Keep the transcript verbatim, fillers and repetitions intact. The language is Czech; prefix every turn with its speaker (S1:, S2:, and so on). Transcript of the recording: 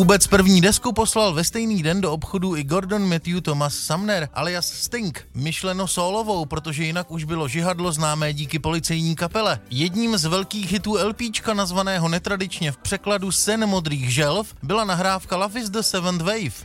S1: Vůbec první desku poslal ve stejný den do obchodu i Gordon Matthew Thomas Sumner, alias Sting, myšleno sólovou, protože jinak už bylo žihadlo známé díky policejní kapele. Jedním z velkých hitů LPčka nazvaného netradičně v překladu Sen modrých želv byla nahrávka Love is the Seventh Wave.